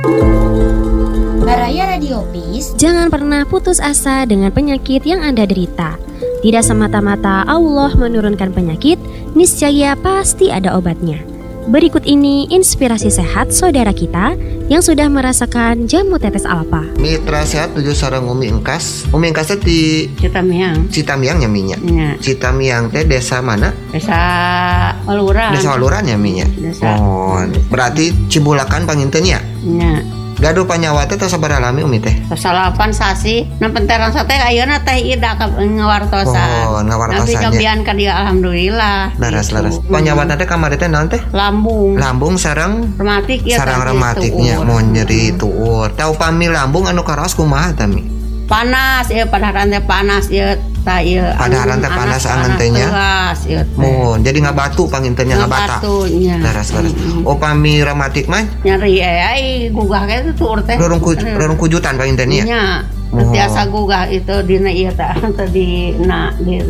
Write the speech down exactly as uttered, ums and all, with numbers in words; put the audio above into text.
Baraya Radiopis, jangan pernah putus asa dengan penyakit yang Anda derita. Tidak semata-mata Allah menurunkan penyakit, niscaya pasti ada obatnya. Berikut ini inspirasi sehat saudara kita yang sudah merasakan jamu tetes alpa. Mitra sehat tujuh sareng Umi Engkas. Umi Engkas teh di Citamiang. Citamiang nya minya. Nya. Citamiang teh desa mana? Desa Waluran. Desa Waluran ya minya. Desa. Oh, berarti Cibulakan panginten ya? Nya. Gaduh panyawa teh tos sabaraha lami Umi teh? Salapan sasi. Na penteran sate ayeuna teh ida ka ngawartosan. Oh, ngawartosannya. Nabi kabian ka dia alhamdulillah. Laras-laras. Panyawa teh kamari teh naon teh? Lambung. Lambung sareng Rematik ya. sarang rematiknya mau nyeri tuur. Tau pami lambung anu karaos kumaha tami? Panas ya padaharan teh panas ya ta ieu. Padaharan teh panas angan teh nya. Oh, jadi ngabatu pangintennya ngabata. Ngabatunya. Laras-laras. Oh pami rematik mah nyeri ai gugah ge tuur teh. rorong ku, rorong kujutan pangintennya. Nya. Oh. Tiasa gugah itu dina ieu teh di na di